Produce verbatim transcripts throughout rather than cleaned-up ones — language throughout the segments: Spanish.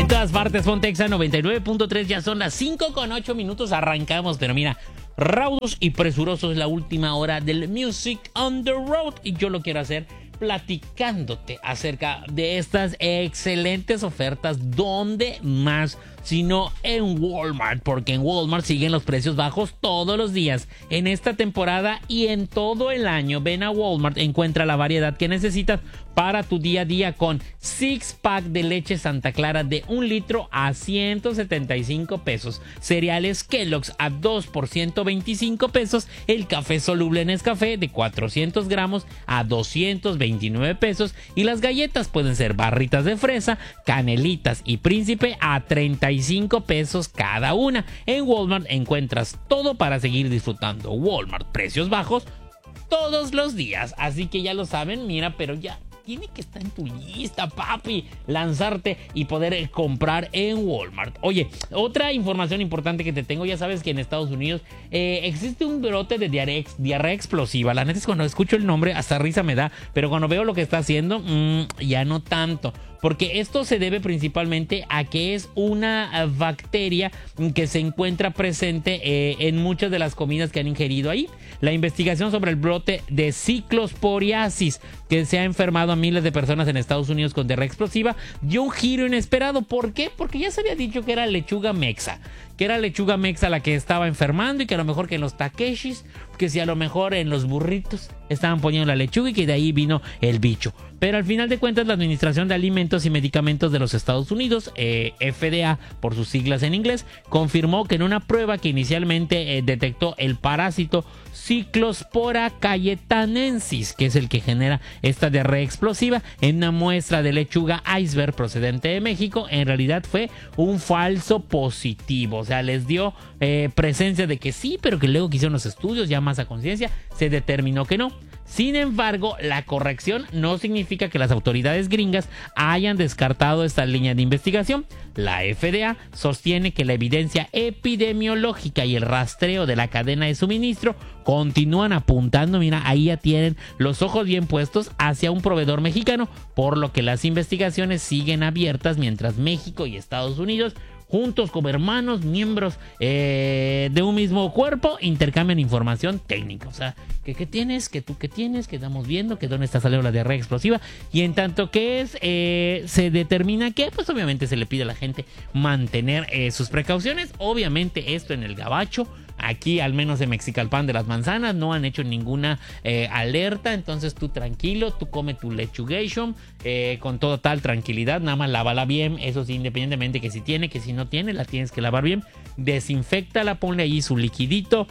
En todas partes, Ponte Exa noventa y nueve punto tres. Ya son las cinco con ocho minutos. Arrancamos, pero mira, raudos y presurosos es la última hora del Music on the Road. Y yo lo quiero hacer platicándote acerca de estas excelentes ofertas. ¿Dónde más? Sino en Walmart, porque en Walmart siguen los precios bajos todos los días en esta temporada y en todo el año. Ven a Walmart, encuentra la variedad que necesitas para tu día a día con six pack de leche Santa Clara de un litro a ciento setenta y cinco pesos, cereales Kellogg's a dos por ciento veinticinco pesos, el café soluble Nescafé de cuatrocientos gramos a doscientos veintinueve pesos y las galletas pueden ser barritas de fresa, canelitas y príncipe a treinta y cinco pesos cada una. En Walmart encuentras todo para seguir disfrutando. Walmart, precios bajos todos los días. Así que ya lo saben, mira, pero ya tiene que estar en tu lista, papi, lanzarte y poder comprar en Walmart. Oye, otra información importante que te tengo, ya sabes que en Estados Unidos eh, existe un brote de diarrea, diarrea explosiva. La neta es cuando escucho el nombre hasta risa me da, pero cuando veo lo que está haciendo, mmm, ya no tanto. Porque esto se debe principalmente a que es una bacteria que se encuentra presente eh, en muchas de las comidas que han ingerido ahí. La investigación sobre el brote de ciclosporiasis, que se ha enfermado a miles de personas en Estados Unidos con diarrea explosiva, dio un giro inesperado. ¿Por qué? Porque ya se había dicho que era lechuga mexa. Que era lechuga mexa la que estaba enfermando y que a lo mejor que en los takeshis, que si a lo mejor en los burritos estaban poniendo la lechuga y que de ahí vino el bicho. Pero al final de cuentas la Administración de Alimentos y Medicamentos de los Estados Unidos, eh, F D A por sus siglas en inglés, confirmó que en una prueba que inicialmente eh, detectó el parásito Cyclospora cayetanensis, que es el que genera esta diarrea explosiva, en una muestra de lechuga iceberg procedente de México, en realidad fue un falso positivo. O sea, les dio eh, presencia de que sí, pero que luego que hicieron los estudios ya más a conciencia, se determinó que no. Sin embargo, la corrección no significa que las autoridades gringas hayan descartado esta línea de investigación. La F D A sostiene que la evidencia epidemiológica y el rastreo de la cadena de suministro continúan apuntando, mira, ahí ya tienen los ojos bien puestos hacia un proveedor mexicano, por lo que las investigaciones siguen abiertas mientras México y Estados Unidos, juntos como hermanos, miembros eh, de un mismo cuerpo, intercambian información técnica. O sea, que qué tienes, que tú qué tienes, que estamos viendo, que dónde está saliendo la diarrea explosiva. Y en tanto que es, eh, se determina que, pues obviamente se le pide a la gente mantener eh, sus precauciones. Obviamente esto en el gabacho. Aquí, al menos en Mexicalpan de las Manzanas, no han hecho ninguna eh, alerta. Entonces tú tranquilo, tú come tu lechugation eh, con total tranquilidad. Nada más lávala bien. Eso sí, independientemente que si tiene, que si no tiene, la tienes que lavar bien. Desinféctala, ponle ahí su liquidito.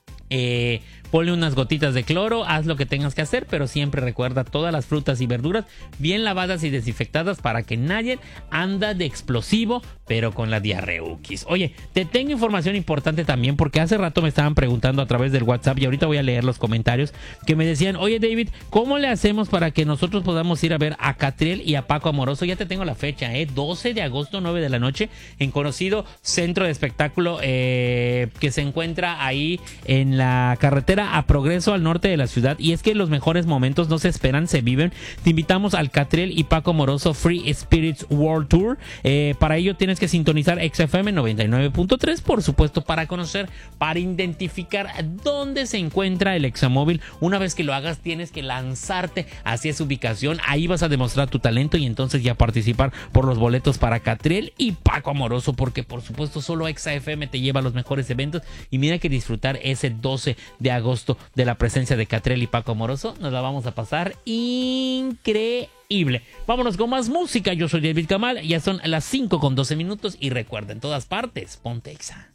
Eh, ponle unas gotitas de cloro, haz lo que tengas que hacer, pero siempre recuerda todas las frutas y verduras bien lavadas y desinfectadas para que nadie anda de explosivo, pero con la diarreukis. Oye, te tengo información importante también porque hace rato me estaban preguntando a través del WhatsApp y ahorita voy a leer los comentarios que me decían, oye David, ¿cómo le hacemos para que nosotros podamos ir a ver a Catriel y a Paco Amoroso? Ya te tengo la fecha, ¿eh? doce de agosto, nueve de la noche, en conocido centro de espectáculo eh, que se encuentra ahí en la carretera a Progreso al norte de la ciudad. Y es que los mejores momentos no se esperan, se viven. Te invitamos al Catriel y Paco Amoroso Free Spirits World Tour. Eh, para ello tienes que sintonizar X F M noventa y nueve punto tres, por supuesto, para conocer, para identificar dónde se encuentra el examóvil. Una vez que lo hagas, tienes que lanzarte hacia esa ubicación. Ahí vas a demostrar tu talento y entonces ya participar por los boletos para Catriel y Paco Amoroso, porque por supuesto solo X F M te lleva a los mejores eventos. Y mira que disfrutar ese doce de agosto de la presencia de Catriel y Paco Amoroso, nos la vamos a pasar increíble. Vámonos con más música. Yo soy David Kamal, ya son las cinco con doce minutos y recuerda, en todas partes, Ponte Exa.